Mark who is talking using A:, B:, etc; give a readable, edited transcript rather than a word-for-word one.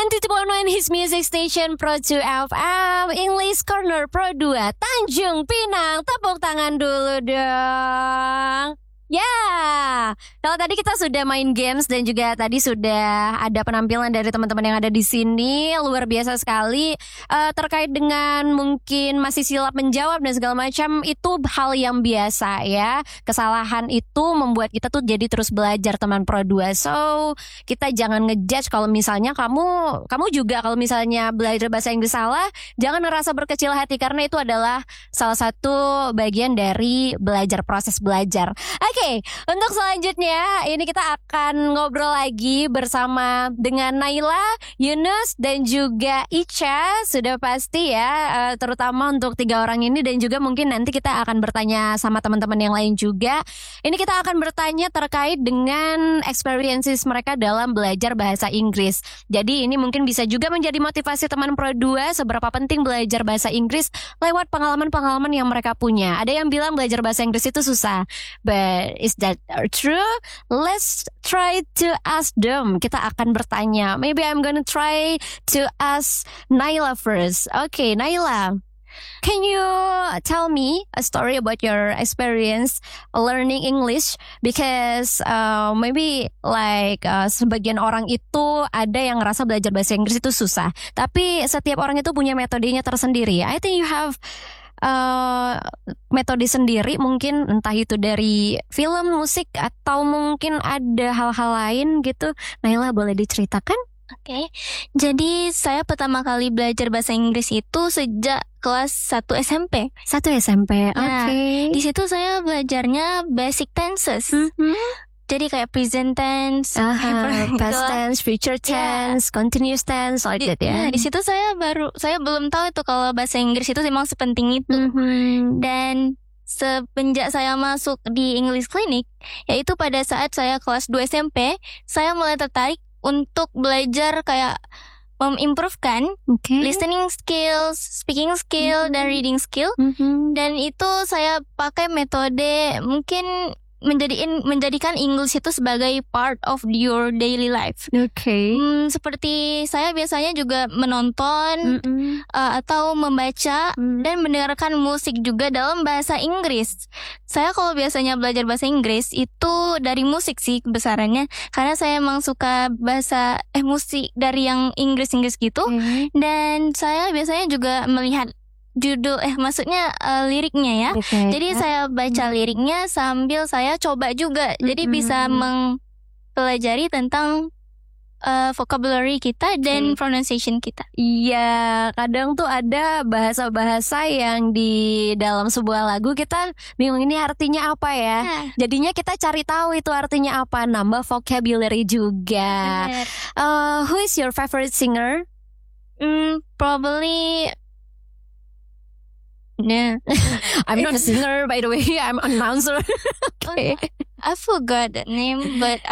A: 92.9 His Music Station Pro 2 FM English Corner Pro 2 Tanjung Pinang. Tepuk tangan dulu dong. Ya, kalau tadi kita sudah main games dan juga tadi sudah ada penampilan dari teman-teman yang ada di sini, luar biasa sekali. Terkait dengan mungkin masih silap menjawab dan segala macam, itu hal yang biasa ya. Kesalahan itu membuat kita tuh jadi terus belajar teman Pro 2. So, kita jangan ngejudge kalau misalnya kamu juga kalau misalnya belajar bahasa Inggris salah, jangan merasa berkecil hati karena itu adalah salah satu bagian dari belajar, proses belajar. Oke, untuk selanjutnya ini kita akan ngobrol lagi bersama dengan Naila, Yunus dan juga Ica. Sudah pasti ya, terutama untuk 3 orang ini dan juga mungkin nanti kita akan bertanya sama teman-teman yang lain juga. Ini kita akan bertanya terkait dengan experiences mereka dalam belajar bahasa Inggris. Jadi ini mungkin bisa juga menjadi motivasi teman Pro 2 seberapa penting belajar bahasa Inggris lewat pengalaman-pengalaman yang mereka punya. Ada yang bilang belajar bahasa Inggris itu susah, but is that true? Let's try to ask them. Kita akan bertanya. Maybe I'm gonna try to ask Naila first. Okay, Naila, can you tell me a story about your experience learning English? Because maybe like sebagian orang itu ada yang ngerasa belajar bahasa Inggris itu susah. Tapi setiap orang itu punya metodenya tersendiri. I think you have metode sendiri, mungkin entah itu dari film, musik, atau mungkin ada hal-hal lain gitu. Naila, boleh diceritakan?
B: Oke, jadi saya pertama kali belajar bahasa Inggris itu sejak kelas 1 SMP.
A: 1 SMP, oke.
B: Nah, di situ saya belajarnya basic tenses. Jadi kayak present tense,
A: past tense, future tense, continuous tense, like that ya.
B: Nah, di situ saya belum tahu itu kalau bahasa Inggris itu memang sepenting itu. Dan semenjak saya masuk di English Clinic, yaitu pada saat saya kelas 2 SMP, saya mulai tertarik untuk belajar kayak memimprovekan listening skills, speaking skill, dan reading skill. Dan itu saya pakai metode mungkin menjadikan English itu sebagai part of your daily life. Seperti saya biasanya juga menonton atau membaca dan mendengarkan musik juga dalam bahasa Inggris. Saya kalau biasanya belajar bahasa Inggris itu dari musik sih kebesarannya, karena saya emang suka musik dari yang Inggris gitu. Dan saya biasanya juga melihat maksudnya liriknya ya. Jadi saya baca liriknya sambil saya coba juga. Jadi bisa mempelajari tentang vocabulary kita dan pronunciation kita.
A: Iya, kadang tuh ada bahasa-bahasa yang di dalam sebuah lagu kita bingung ini artinya apa ya. Jadinya kita cari tahu itu artinya apa, nambah vocabulary juga. Who is your favorite singer?
B: Probably
A: I'm not a singer, by the way. I'm an announcer.
B: I forgot the name, but